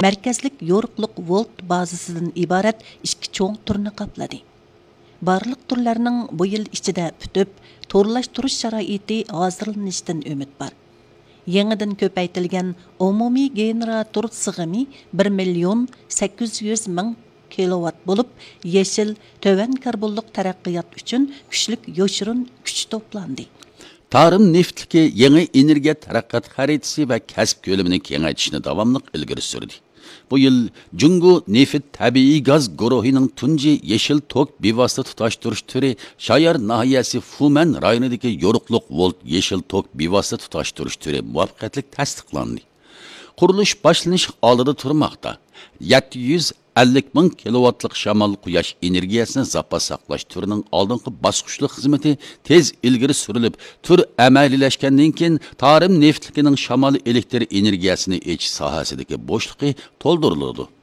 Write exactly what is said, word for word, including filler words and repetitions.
Mərkəzlik yoruqluq volt bazasından ibaret ikki çoğ turni qapladı. Barlıq turlarının bu yıl içide pütüp, torlaştırış şaraiti hazırlanışdan ümit var. Yenidən köpəytilgan umumi generator sig'imi bir million sakkiz yuz ming kilowatt bo'lib, yeşil töven karbonliq taraqqiyot uchun kuchlik yoshirun kuch to'plandi. Tarım neftliki yeni energiya taraqqiyot xaritasi va kasb ko'lamini kengaytirishni davomli ilgari surdi. Bu yıl Jungo neft tabiiy gaz guruhining tunji yeşil tok bevosita tutashtirish turi Shayar nahiyasi Fumen rayonidagi yoruqliq volt yeşil tok bevosita tutashtirish turi muvaffaqiyatli tasdiqlandi. Qurilish boshlanish oldida turmoqda. yetti yuz ellik ming kilowattlik shamol quyosh energiyasini zapas saqlash turining oldingi bosqichli xizmati tez ilgari surilib, tur amaliylashgandan keyin Tarim neftlikining shamol elektr energiyasini echish sohasidagi bo'shliqi to'ldiriladi.